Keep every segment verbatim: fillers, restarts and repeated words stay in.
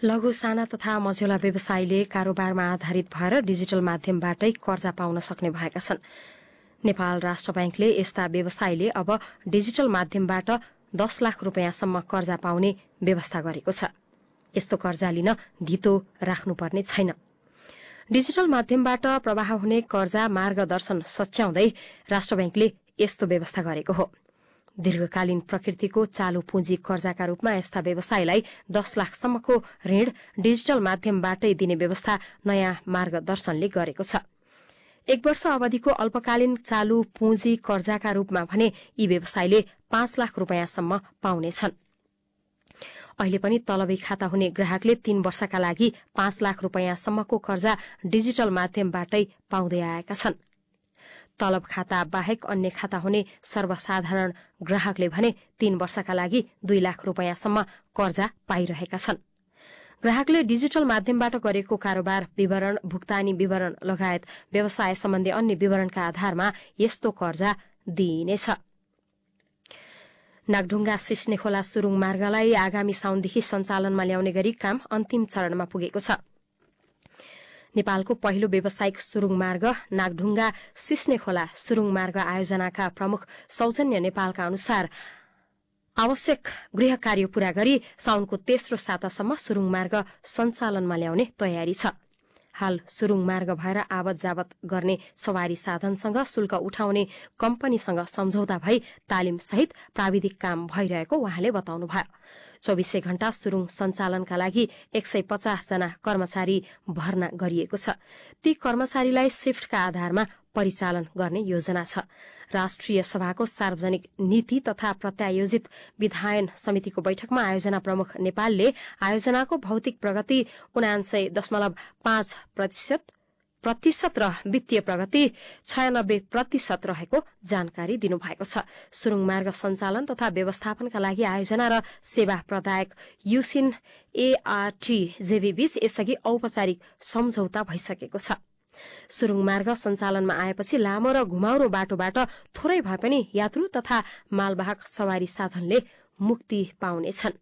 लघु साना तथा मझौला व्यवसायीले कारोबारमा आधारित भएर डिजिटल माध्यमबाटै कर्जा पाउन सक्ने भएका छन्। नेपाल राष्ट्र बैंकले यस्ता व्यवसायीले अब डिजिटल माध्यमबाट दस लाख रुपियाँसम्म कर्जा पाउने व्यवस्था गरेको छ। यस्तो कर्जा लिन धितो राख्नुपर्ने छैन। डिजिटल माध्यमबाट प्रवाह हुने कर्जा मार्गदर्शन सच्याउँदै राष्ट्र बैंकले यस्तो व्यवस्था गरेको हो। दीर्घकालीन प्रकृतिको चालू पुँजी कर्जाका रूपमा यस्ता व्यवसायलाई दस लाखसम्मको ऋण डिजिटल माध्यमबाटै दिने व्यवस्था नयाँ मार्गदर्शनले गरेको छ। एक वर्ष अवधिको अल्पकालीन चालू पुँजी कर्जाका रूपमा भने यी व्यवसायले पाँच लाख रुपियाँसम्म पाउनेछन्। अहिले पनि तलबी खाता हुने ग्राहकले तीन वर्षका लागि पाँच लाख रुपियाँसम्मको कर्जा डिजिटल माध्यमबाटै पाउँदै आएका छन्। तलब खाता बाहेक अन्य खाता हुने सर्वसाधारण ग्राहकले भने तीन वर्षका लागि दुई लाख रुपियाँसम्म कर्जा पाइरहेका छन्। ग्राहकले डिजिटल माध्यमबाट गरेको कारोबार विवरण, भुक्तानी विवरण लगायत व्यवसाय सम्बन्धी अन्य विवरणका आधारमा यस्तो कर्जा दिइनेछ। नागढुङ्गा सिस्ने खोला सुरुङ मार्गलाई आगामी साउनदेखि सञ्चालनमा ल्याउने गरी काम अन्तिम चरणमा पुगेको छ। नेपालको पहिलो व्यावसायिक सुरुङ मार्ग नागढुङ्गा सिस्ने खोला सुरुङ मार्ग आयोजनाका प्रमुख सौजन्य नेपालका अनुसार आवश्यक गृह कार्य पूरा गरी साउनको तेस्रो सातासम्म सुरुङ मार्ग सञ्चालनमा ल्याउने तयारी छ। हाल सुरुङ मार्ग भएर आवत जावत गर्ने सवारी साधनसँग शुल्क उठाउने कम्पनीसँग सम्झौता भई तालिम सहित प्राविधिक काम भइरहेको उहाँले बताउनुभयो। चौबिसै घण्टा सुरुङ सञ्चालनका लागि एक सय पचास जना कर्मचारी भर्ना गरिएको छ। ती कर्मचारीलाई शिफ्टका आधारमा परिचालन गर्ने योजना छ। राष्ट्रिय सभाको सार्वजनिक नीति तथा प्रत्यायोजित विधायन समितिको बैठकमा आयोजना प्रमुख नेपालले आयोजनाको भौतिक प्रगति उनान्सय दशमलव पाँच प्रतिशत प्रतिशत र वित्तीय प्रगति छयानब्बे प्रतिशत रहेको जानकारी दिनुभएको छ। सुरुङ मार्ग सञ्चालन तथा व्यवस्थापनका लागि आयोजना र सेवा प्रदायक युसिन एआरटी जेबी बीच यसअघि औपचारिक सम्झौता भइसकेको छ। सुरुङ मार्ग सञ्चालनमा आएपछि लामो र घुमाउरो बाटोबाट थोरै भए पनि यात्रु तथा मालवाहक सवारी साधनले मुक्ति पाउनेछन्।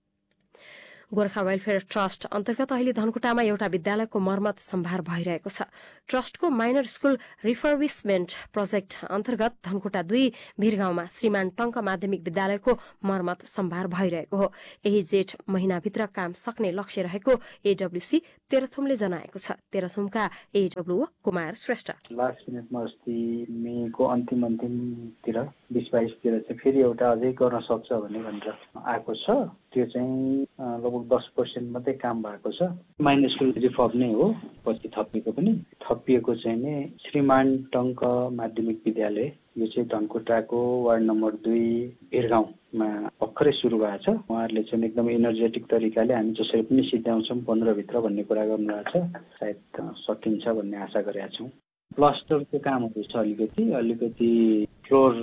गोर्खा वेलफेयर ट्रस्ट अन्तर्गत अहिले धनकुटामा एउटा विद्यालयको मर्मत सम्भार भइरहेको छ। ट्रस्टको माइनर स्कूल रिफर्बिसमेन्ट प्रोजेक्ट अन्तर्गत धनकुटा दुई भिरगाउँमा श्रीमान टंक माध्यमिक विद्यालयको मर्मत सम्भार भइरहेको हो। यही जेठ महिनाभित्र काम सक्ने लक्ष्य रहेको एडब्ल्यूसी तेह्रथुमले जनाएको छ। तेह्रथुमका एडब्ल्यूओ कुमार श्रेष्ठ लास्ट मिनटमा अस्ति मेको अन्तिम अन्तिमतिर बिस बाइसतिर चाहिँ फेरि एउटा अझै गर्न सक्छ भन्ने भनेर आएको छ। त्यो चाहिँ लगभग दस पर्सेन्ट मात्रै काम भएको छ। माइनर स्कुल रिफर्ब नै हो, पछि थपिएको पनि थपिएको चाहिँ नै श्रीमान टंक माध्यमिक विद्यालय। यो चाहिँ धनकुटाको वार्ड नम्बर दुई भिरगाउँमा भर्खरै सुरु भएको छ। उहाँहरूले चाहिँ एकदम एनर्जेटिक तरिकाले हामी जसरी पनि सिद्ध्याउँछौँ पन्ध्रभित्र भन्ने कुरा गर्नुभएको छ। सायद सकिन्छ भन्ने आशा गरेका छौँ। प्लास्टरको कामहरू छ, अलिकति अलिकति फ्लोर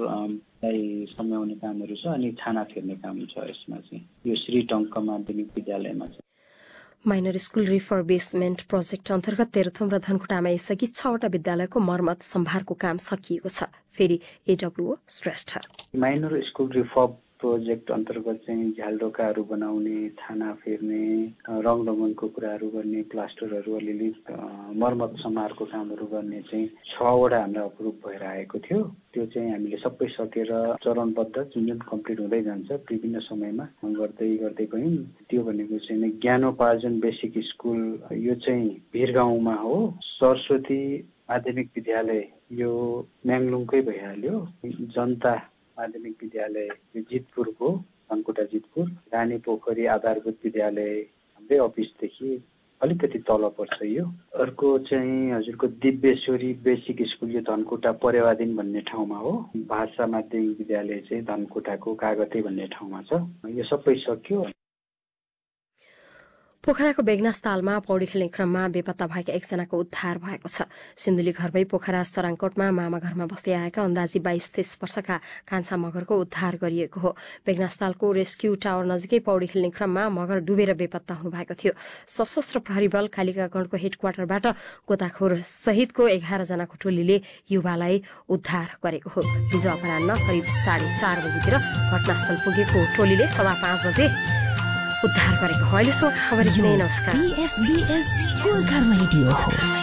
सम्याउने कामहरू छ अनि छाना फेर्ने काम छ। यसमा चाहिँ यो श्री टंक माध्यमिक विद्यालयमा छ। माइनर स्कूल रिफर्बिसमेन्ट प्रोजेक्ट अन्तर्गत तेह्रथुम र धनकुटामा यसअघि छवटा विद्यालयको मर्मत सम्भारको काम सकिएको छ। फेरि एडब्ल्यूओ Shrestha minor school refurb project अन्तर्गत चाहिँ झ्यालडोकाहरू बनाउने, छाना फेर्ने, रङ रङ्गनको कुराहरू गर्ने, प्लास्टरहरू अलिअलि मर्मत समारको कामहरू गर्ने चाहिँ छवटा हाम्रो अप्रुभ भएर आएको थियो। त्यो चाहिँ हामीले सबै सकेर चरणबद्ध जुन जुन कम्प्लिट हुँदै जान्छ विभिन्न समयमा गर्दै गर्दै गयौँ। त्यो भनेको चाहिँ ज्ञानोपार्जन बेसिक स्कुल, यो चाहिँ भिरगाउँमा हो। सरस्वती माध्यमिक विद्यालय यो म्याङलुङकै भइहाल्यो। जनता माध्यमिक विद्यालय यो जितपुरको, धनकुटा जितपुर। रानी पोखरी आधारभूत विद्यालय हाम्रै अफिसदेखि अलिकति तल पर्छ यो। अर्को चाहिँ हजुरको दिव्येश्वरी बेसिक स्कुल यो धनकुटा परेवादिन भन्ने ठाउँमा हो। भाषा माध्यमिक विद्यालय चाहिँ धनकुटाको कागते भन्ने ठाउँमा छ। यो सबै सक्यो। पोखराको बेगनासतालमा पौडी खेल्ने क्रममा बेपत्ता भएका एकजनाको उद्धार भएको छ। सिन्धुली घरबै पोखरा सराङकोटमा मामा घरमा बस्दै आएका अन्दाजी बाइस तेइस वर्षका कान्छा मगरको उद्धार गरिएको हो। बेगनासतालको रेस्क्यू टावर नजिकै पौडी खेल्ने क्रममा मगर डुबेर बेपत्ता हुनुभएको थियो। सशस्त्र प्रहरी बल कालिकागढको हेडक्वार्टरबाट गोताखोर सहितको एघार जनाको टोलीले युवालाई उद्धार गरेको हो। हिजो अपराह्न करिब साढे चार बजीतिर घटनास्थल पुगेको टोलीले सवा पाँच बजे उद्धार गरेको हो। अहिलेसम्म खबर यति नै। नमस्कार। पीएफबीएस गोर्खा रेडियो हो।